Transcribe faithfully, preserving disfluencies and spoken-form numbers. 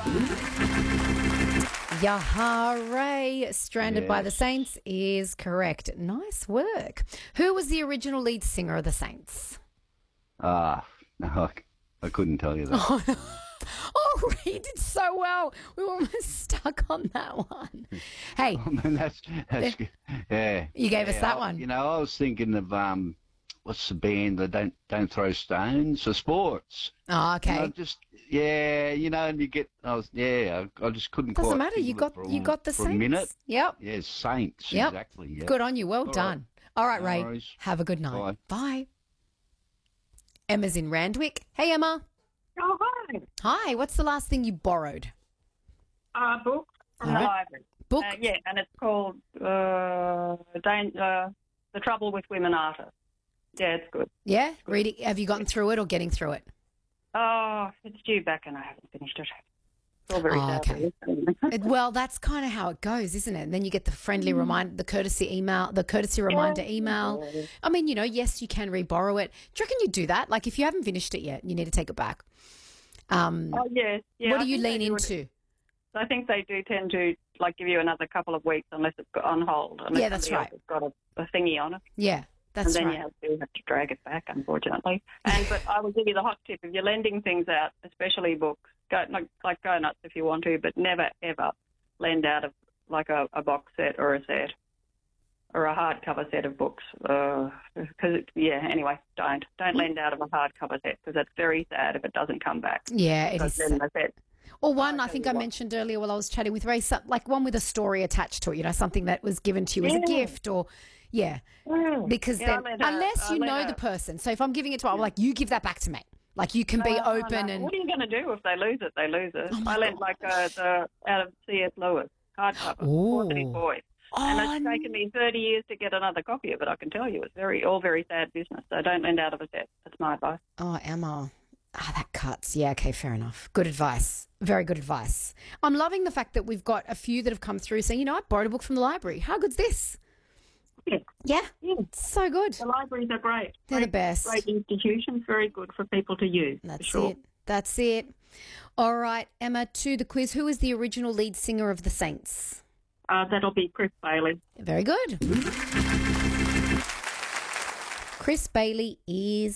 Yahare, Stranded by the Yes. Saints is correct. Nice work. Who was the original lead singer of the Saints? Ah, no, I, I couldn't tell you that. Oh, you did so well. We were almost stuck on that one. Hey, I mean, that's that's good. Yeah. You gave us Yeah, that I- one. You know, I was thinking of um, what's the band that don't don't throw stones for sports. oh, And I okay. just yeah, you know, and you get I was yeah, I, I just couldn't Doesn't quite matter. think You of it got for, a- you got the for a Saints. minute. Yep. Yeah, Saints Yep. exactly. Yeah. Good on you. Well All right. done. All right, No Ray. worries. Have a good night. Bye. Bye. Emma's in Randwick. Hey, Emma. Oh, hi. Hi. What's the last thing you borrowed? Uh, book from All the right. library. Book. Uh, yeah, and it's called uh, Dan- uh, The Trouble with Women Artists. Yeah, it's good. Yeah. Reading. Have you gotten through it or getting through it? Oh, it's due back and I haven't finished it. It's all very Oh, sad. okay. It- well, that's kind of how it goes, isn't it? And then you get the friendly reminder, the courtesy email, the courtesy reminder email. I mean, you know, yes, you can re-borrow it. Do you reckon you do that? Like, if you haven't finished it yet, you need to take it back. Um, Oh, yes. Yeah, what I do you think they lean do it- into? I think they do tend to like give you another couple of weeks unless it's got on hold. Unless Yeah, that's somebody right. else has got a, a thingy on it. Yeah, that's and then right. you have to, have to drag it back, unfortunately. And but I will give you the hot tip: if you're lending things out, especially books, go like, like go nuts if you want to, but never ever lend out of like a, a box set or a set or a hardcover set of books. Because yeah, anyway, don't don't lend out of a hardcover set because it's very sad if it doesn't come back. Yeah, it Because is. then the set. Or one, I I tell think you I what. mentioned earlier while I was chatting with Ray, some, like one with a story attached to it, you know, something that was given to you as a Yeah. gift or, yeah. Mm. Because Yeah, I then, lent a- unless I you lent know a- the person. So if I'm giving it to, I'm like, you give that back to me. Like you can be Oh, open no. and. What are you going to do if they lose it? They lose it. Oh, my I lent like uh, the out of C S Lewis hardcover, Ooh. City Boys, Oh, and it's taken me thirty years to get another copy of it. I can tell you, it's very all very sad business. So don't lend out of a set. That's my advice. Oh, Emma. Ah, that cuts. Yeah, okay, fair enough. Good advice. Very good advice. I'm loving the fact that we've got a few that have come through saying, you know, I borrowed a book from the library. How good's this? Yeah, Yeah, yeah. so good. The libraries are great. They're the great, best. Great institutions, very good for people to use. for That's sure. it. That's it. All right, Emma, to the quiz. Who is the original lead singer of the Saints? Uh, that'll be Chris Bailey. Very good. Chris Bailey is